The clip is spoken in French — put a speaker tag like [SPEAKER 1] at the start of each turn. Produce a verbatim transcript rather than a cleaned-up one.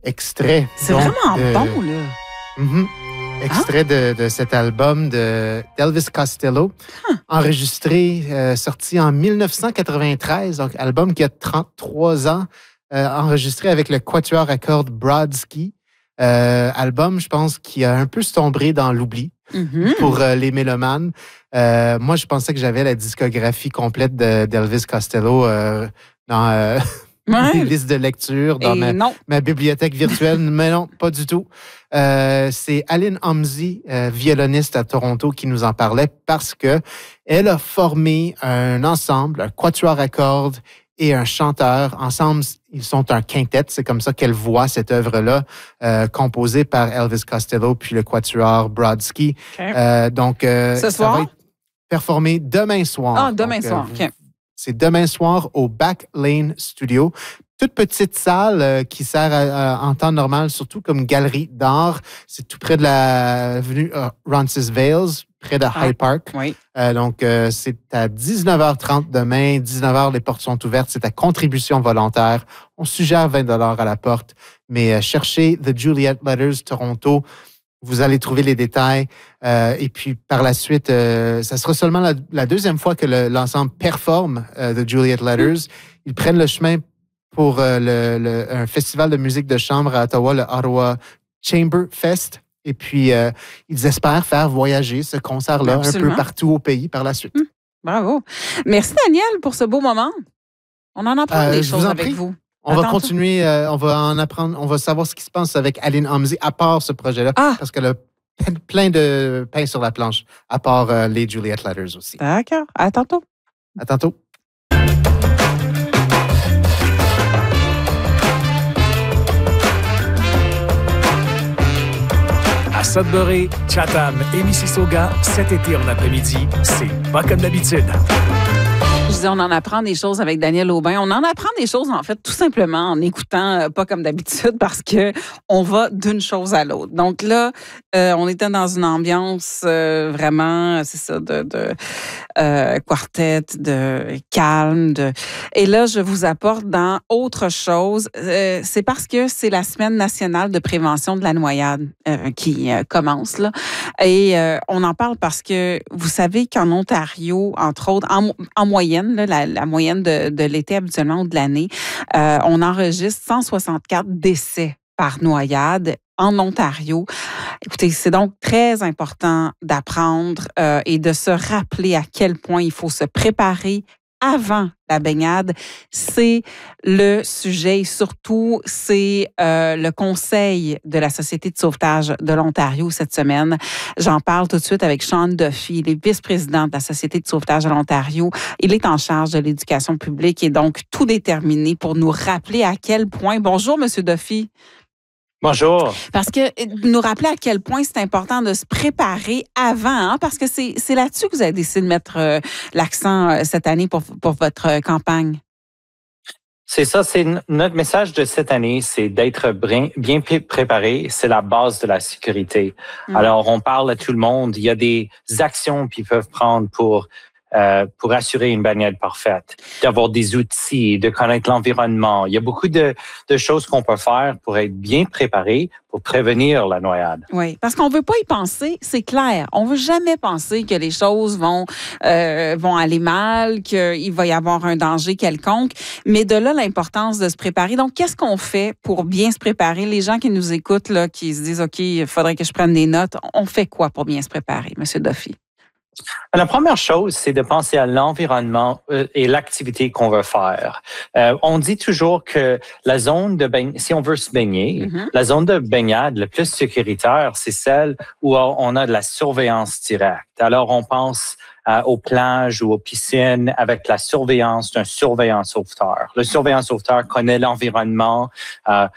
[SPEAKER 1] extrait.
[SPEAKER 2] C'est
[SPEAKER 1] donc,
[SPEAKER 2] vraiment
[SPEAKER 1] de,
[SPEAKER 2] bon, là.
[SPEAKER 1] Mm-hmm, extrait hein? de, de cet album de, d'Elvis Costello, huh. enregistré, euh, sorti en dix-neuf cent quatre-vingt-treize, donc album qui a trente-trois ans, euh, enregistré avec le quatuor à cordes Brodsky. Euh, album, je pense, qui a un peu sombré dans l'oubli mm-hmm. pour euh, les mélomanes. Euh, moi, je pensais que j'avais la discographie complète de, d'Elvis Costello euh, dans euh, ouais. les listes de lecture, dans ma, ma bibliothèque virtuelle, mais non, pas du tout. Euh, c'est Aline Homsey, euh, violoniste à Toronto, qui nous en parlait parce que elle a formé un ensemble, un quatuor à cordes et un chanteur. Ensemble, ils sont un quintet. C'est comme ça qu'elle voit cette œuvre-là, euh, composée par Elvis Costello puis le quatuor Brodsky. Okay. Euh, donc, euh,
[SPEAKER 2] Ce
[SPEAKER 1] ça
[SPEAKER 2] soir?
[SPEAKER 1] va être performé demain soir.
[SPEAKER 2] Ah, demain
[SPEAKER 1] donc,
[SPEAKER 2] soir,
[SPEAKER 1] euh,
[SPEAKER 2] OK.
[SPEAKER 1] C'est demain soir au Back Lane Studio. Toute petite salle euh, qui sert à, à, en temps normal, surtout comme galerie d'art. C'est tout près de la avenue uh, Roncesvalles, près de ah, High Park.
[SPEAKER 2] Oui.
[SPEAKER 1] Euh, donc, euh, c'est à dix-neuf heures trente demain. dix-neuf heures, les portes sont ouvertes. C'est à contribution volontaire. On suggère vingt dollars à la porte. Mais euh, cherchez The Juliet Letters Toronto. Vous allez trouver les détails. Euh, et puis, par la suite, euh, ça sera seulement la, la deuxième fois que le, l'ensemble performe euh, The Juliet Letters. Ils prennent le chemin pour euh, le, le, un festival de musique de chambre à Ottawa, le Ottawa Chamber Fest. Et puis, euh, ils espèrent faire voyager ce concert-là Absolument. un peu partout au pays par la suite.
[SPEAKER 2] Mmh. Bravo. Merci, Daniel, pour ce beau moment. On en apprend euh, des choses avec prie. vous.
[SPEAKER 1] On Attends va continuer, euh, on va en apprendre, on va savoir ce qui se passe avec Aline Homsey à part ce projet-là, ah. parce qu'elle a plein de pain sur la planche, à part euh, les Juliet Letters aussi.
[SPEAKER 2] D'accord. À tantôt.
[SPEAKER 1] À tantôt.
[SPEAKER 3] À Sudbury, Chatham et Mississauga, cet été en après-midi, c'est pas comme d'habitude.
[SPEAKER 2] Je disais, on en apprend des choses avec Daniel Aubin. On en apprend des choses, en fait, tout simplement en écoutant, euh, pas comme d'habitude, parce que on va d'une chose à l'autre. Donc là, euh, on était dans une ambiance euh, vraiment, c'est ça, de, de euh, quartet, de calme. De... Et là, je vous apporte dans autre chose. Euh, c'est parce que c'est la Semaine nationale de prévention de la noyade euh, qui euh, commence, là. Et euh, on en parle parce que vous savez qu'en Ontario, entre autres, en, en moyenne, Là, la, la moyenne de, de l'été habituellement ou de l'année, euh, on enregistre cent soixante-quatre décès par noyade en Ontario. Écoutez, c'est donc très important d'apprendre euh, et de se rappeler à quel point il faut se préparer avant la baignade. C'est le sujet et surtout, c'est euh, le conseil de la Société de sauvetage de l'Ontario cette semaine. J'en parle tout de suite avec Sean Duffy, il est vice-président de la Société de sauvetage de l'Ontario. Il est en charge de l'éducation publique et donc tout déterminé pour nous rappeler à quel point... Bonjour, Monsieur Duffy.
[SPEAKER 4] Bonjour.
[SPEAKER 2] Parce que nous rappeler à quel point c'est important de se préparer avant, hein, parce que c'est, c'est là-dessus que vous avez décidé de mettre euh, l'accent euh, cette année pour, pour votre euh, campagne.
[SPEAKER 4] C'est ça, c'est n- notre message de cette année, c'est d'être bien, bien préparé. C'est la base de la sécurité. Mmh. Alors, on parle à tout le monde. Il y a des actions qu'ils peuvent prendre pour Euh, pour assurer une baignade parfaite, d'avoir des outils, de connaître l'environnement. Il y a beaucoup de, de choses qu'on peut faire pour être bien préparé, pour prévenir la noyade.
[SPEAKER 2] Oui, parce qu'on veut pas y penser, c'est clair. On veut jamais penser que les choses vont euh, vont aller mal, qu'il va y avoir un danger quelconque, mais de là l'importance de se préparer. Donc, qu'est-ce qu'on fait pour bien se préparer? Les gens qui nous écoutent, là, qui se disent, OK, il faudrait que je prenne des notes, on fait quoi pour bien se préparer, Monsieur Duffy?
[SPEAKER 4] La première chose, c'est de penser à l'environnement et l'activité qu'on veut faire. Euh, on dit toujours que la zone de baignade, si on veut se baigner, mm-hmm. la zone de baignade le plus sécuritaire, c'est celle où on a de la surveillance directe. Alors, on pense euh, aux plages ou aux piscines avec la surveillance d'un surveillant sauveteur. Le surveillant sauveteur connaît l'environnement, euh,